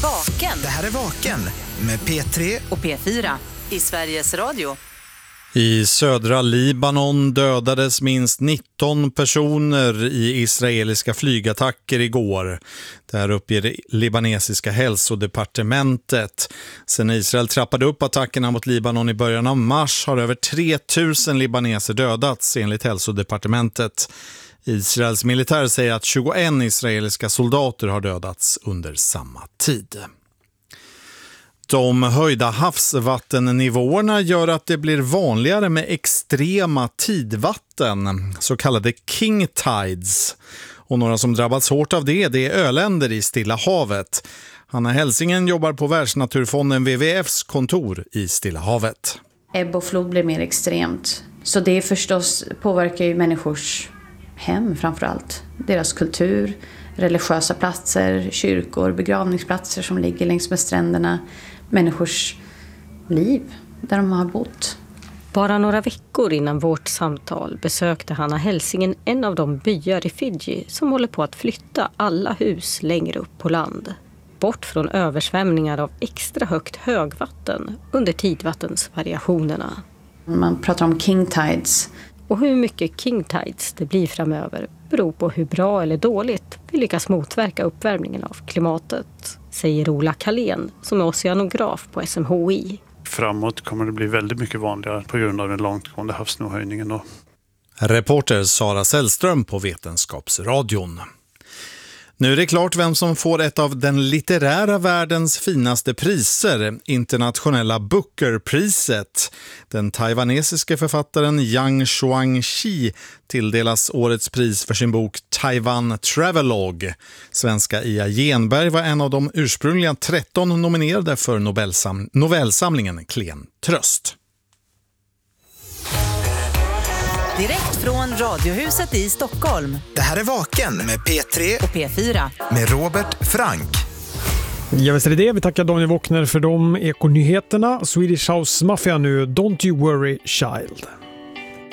Vaken. Det här är Vaken med P3 och P4 i Sveriges Radio. I södra Libanon dödades minst 19 personer i israeliska flygattacker igår. Det här uppger det libanesiska hälsodepartementet. Sen Israel trappade upp attackerna mot Libanon i början av mars har över 3000 libaneser dödats enligt hälsodepartementet. Israels militär säger att 21 israeliska soldater har dödats under samma tid. De höjda havsvattennivåerna gör att det blir vanligare med extrema tidvatten, så kallade king tides. Och några som drabbats hårt av det är öländer i Stilla havet. Hanna Hälsingen jobbar på Världsnaturfonden WWFs kontor i Stilla havet. Ebb och flod blir mer extremt. Så det förstås påverkar ju människors hem framförallt. Deras kultur, religiösa platser, kyrkor, begravningsplatser som ligger längs med stränderna. Människors liv där de har bott. Bara några veckor innan vårt samtal besökte Hanna Hälsingen en av de byar i Fiji som håller på att flytta alla hus längre upp på land. Bort från översvämningar av extra högt högvatten under tidvattensvariationerna. Man pratar om king tides. Och hur mycket king tides det blir framöver beror på hur bra eller dåligt vi lyckas motverka uppvärmningen av klimatet, säger Ola Kalén som är oceanograf på SMHI. Framåt kommer det bli väldigt mycket vanligare på grund av den långtgående havsnivåhöjningen. Reporter Sara Sällström på Vetenskapsradion. Nu är det klart vem som får ett av den litterära världens finaste priser, internationella Booker-priset. Den taiwanesiska författaren Yang Xuangqi tilldelas årets pris för sin bok Taiwan Travelogue. Svenska Ia Genberg var en av de ursprungliga 13 nominerade för novellsamlingen Klen tröst. Direkt från Radiohuset i Stockholm. Det här är Vaken med P3 och P4 med Robert Frank. Ja, visst är det. Vi tackar Daniel Wockner för de ekonyheterna. Swedish House Mafia nu, Don't You Worry Child.